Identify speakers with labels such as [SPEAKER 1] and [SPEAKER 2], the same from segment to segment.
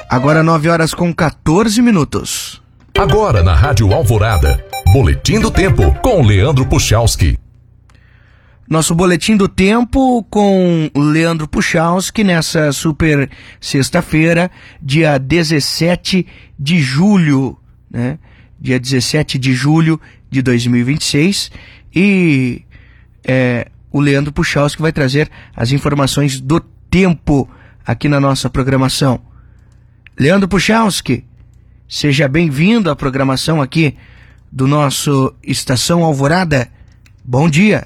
[SPEAKER 1] Agora 9h14.
[SPEAKER 2] Agora na Rádio Alvorada, Boletim do Tempo com Leandro Puchalski.
[SPEAKER 1] Nosso Boletim do Tempo com Leandro Puchalski nessa super sexta-feira, dia 17 de julho, né? Dia 17 de julho de 2026. E o Leandro Puchalski vai trazer as informações do tempo aqui na nossa programação. Leandro Puchalski, seja bem-vindo à programação aqui do nosso Estação Alvorada. Bom dia.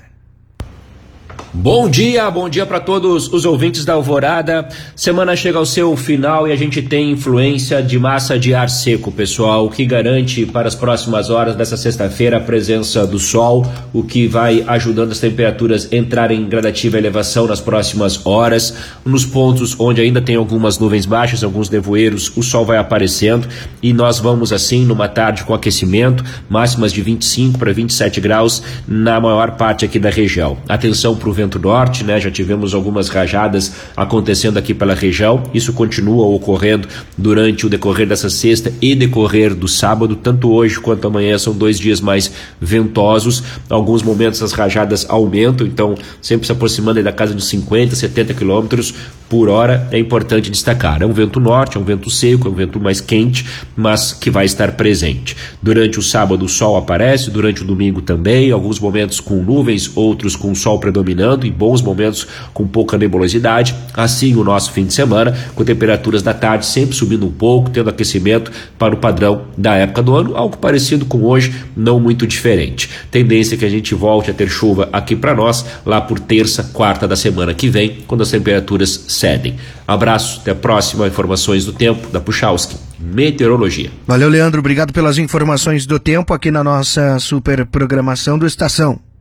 [SPEAKER 3] Bom dia para todos os ouvintes da Alvorada. Semana chega ao seu final e a gente tem influência de massa de ar seco, pessoal, o que garante para as próximas horas dessa sexta-feira a presença do sol, o que vai ajudando as temperaturas a entrarem em gradativa elevação nas próximas horas. Nos pontos onde ainda tem algumas nuvens baixas, alguns nevoeiros, o sol vai aparecendo e nós vamos assim numa tarde com aquecimento, máximas de 25 para 27 graus na maior parte aqui da região. Atenção para o vento norte, né? Já tivemos algumas rajadas acontecendo aqui pela região. Isso continua ocorrendo durante o decorrer dessa sexta e decorrer do sábado. Tanto hoje quanto amanhã são 2 dias mais ventosos. Alguns momentos as rajadas aumentam, então sempre se aproximando aí da casa de 50, 70 quilômetros por hora. É importante destacar. É um vento norte, é um vento seco, é um vento mais quente, mas que vai estar presente. Durante o sábado o sol aparece, durante o domingo também, alguns momentos com nuvens, outros com sol predominando, em bons momentos com pouca nebulosidade. Assim o nosso fim de semana, com temperaturas da tarde sempre subindo um pouco, tendo aquecimento para o padrão da época do ano, algo parecido com hoje, não muito diferente. Tendência que a gente volte a ter chuva aqui para nós lá por terça, quarta da semana que vem, quando as temperaturas cedem. Abraço, até a próxima. Informações do tempo da Puchalski, Meteorologia.
[SPEAKER 1] Valeu, Leandro, obrigado pelas informações do tempo aqui na nossa super programação do Estação.